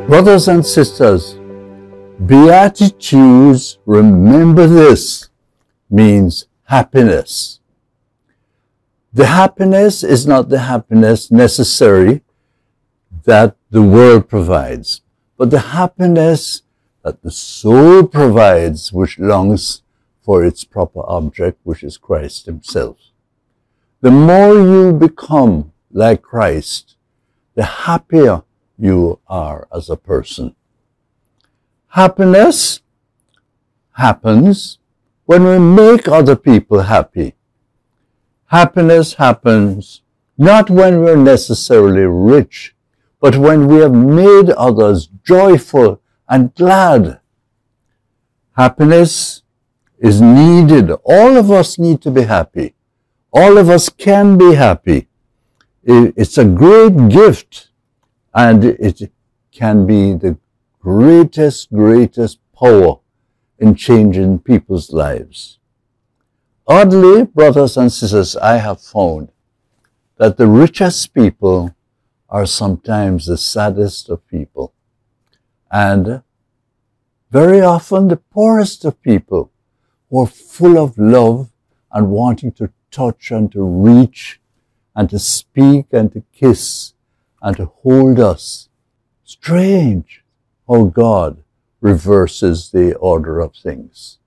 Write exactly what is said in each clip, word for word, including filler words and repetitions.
Brothers and sisters, Beatitudes, remember this, means happiness. The happiness is not the happiness necessary that the world provides, but the happiness that the soul provides, which longs for its proper object, which is Christ himself. The more you become like Christ, the happier you are as a person. Happiness happens when we make other people happy. Happiness happens not when we're necessarily rich, but when we have made others joyful and glad. Happiness is needed. All of us need to be happy. All of us can be happy. It's a great gift, and it can be the greatest, greatest power in changing people's lives. Oddly, brothers and sisters, I have found that the richest people are sometimes the saddest of people. And very often the poorest of people who are full of love and wanting to touch and to reach and to speak and to kiss and to hold us. Strange how God reverses the order of things.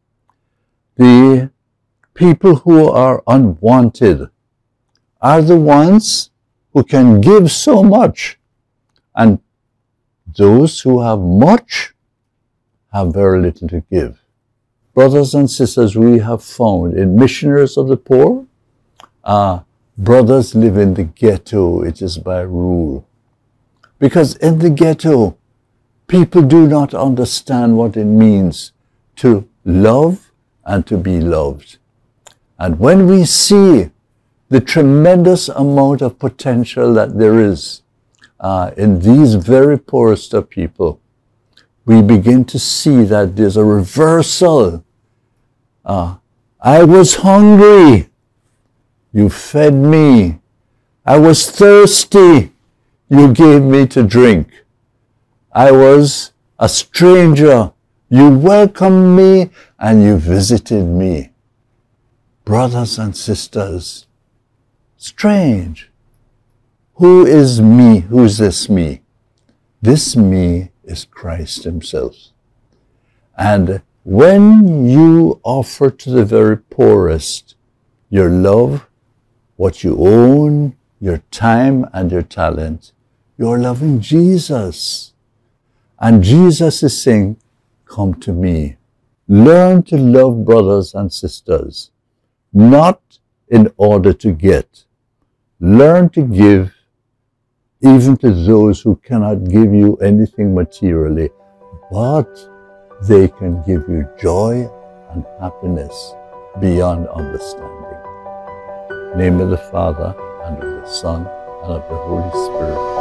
The people who are unwanted are the ones who can give so much, and those who have much have very little to give. Brothers and sisters, we have found in Missionaries of the Poor, uh, brothers live in the ghetto. It is by rule. Because in the ghetto, people do not understand what it means to love and to be loved. And when we see the tremendous amount of potential that there is uh, in these very poorest of people, we begin to see that there's a reversal. Uh, I was hungry, you fed me. I was thirsty, you gave me to drink. I was a stranger, you welcomed me and you visited me. Brothers and sisters, strange. Who is me? Who is this me? This me is Christ himself. And when you offer to the very poorest your love, what you own, your time and your talent, you're loving Jesus. And Jesus is saying, come to me. Learn to love brothers and sisters, not in order to get. Learn to give even to those who cannot give you anything materially, but they can give you joy and happiness beyond understanding. In the name of the Father, and of the Son, and of the Holy Spirit.